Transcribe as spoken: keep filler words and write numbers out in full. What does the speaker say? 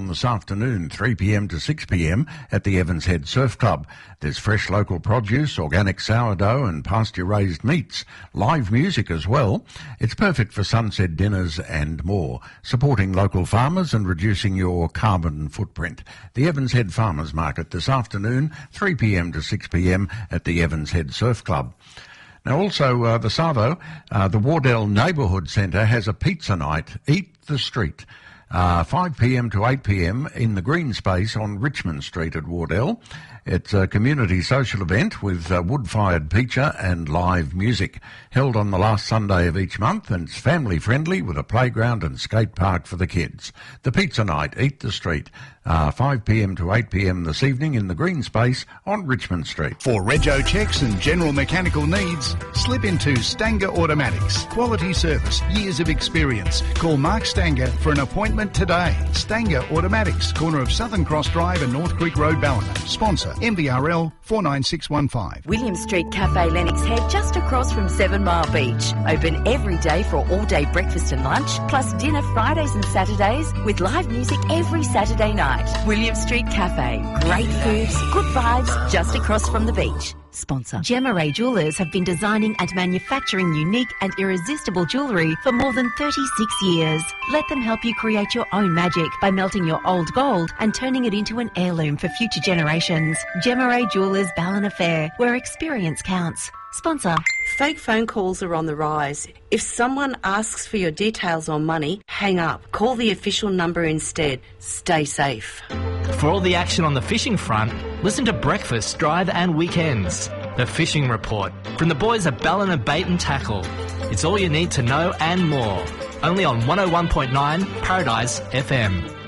this afternoon, three p m to six p m at the Evans Head Surf Club. There's fresh local produce, organic sourdough and pasture-raised meats, live music as well. It's perfect for sunset dinners and more, supporting local farmers and reducing your carbon footprint. The Evans Head Farmers Market this afternoon, three p m to six p m at the Evans Head Surf Club. Now also, uh, the Savo, uh, the Wardell Neighbourhood Centre has a pizza night, Eat the Street, uh, five p m to eight p m in the green space on Richmond Street at Wardell. It's a community social event with uh, wood-fired pizza and live music, held on the last Sunday of each month, and it's family-friendly with a playground and skate park for the kids. The pizza night, Eat the Street, uh, five p m to eight p m this evening in the green space on Richmond Street. For rego checks and general mechanical needs, slip into Stanger Automatics. Quality service, years of experience. Call Mark Stanger for an appointment today. Stanger Automatics, corner of Southern Cross Drive and North Creek Road, Ballina. Sponsor M V R L four nine six one five. William Street Cafe Lennox Head, just across from Seven Mile Beach. Open every day for all-day breakfast and lunch, plus dinner Fridays and Saturdays with live music every Saturday night. William Street Cafe. Great foods, good vibes, just across from the beach. Sponsor. Gemma Ray Jewellers have been designing and manufacturing unique and irresistible jewellery for more than thirty-six years. Let them help you create your own magic by melting your old gold and turning it into an heirloom for future generations. Gemma Ray Jewellers Ballina Fair, where experience counts. Sponsor. Fake phone calls are on the rise. If someone asks for your details or money, hang up. Call the official number instead. Stay safe. For all the action on the fishing front, listen to Breakfast, Drive and Weekends. The Fishing Report from the boys at Ballina Bait and Tackle. It's all you need to know and more. Only on one oh one point nine Paradise F M.